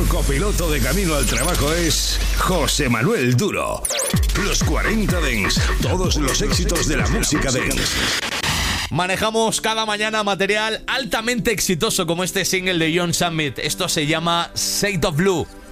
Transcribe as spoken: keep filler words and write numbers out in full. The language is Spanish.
mejor copiloto de camino al trabajo es José Manuel Duro. Los cuarenta Dance, todos los éxitos de la música dance. Manejamos cada mañana material altamente exitoso como este single de John Summit. Esto se llama Shade of Blue.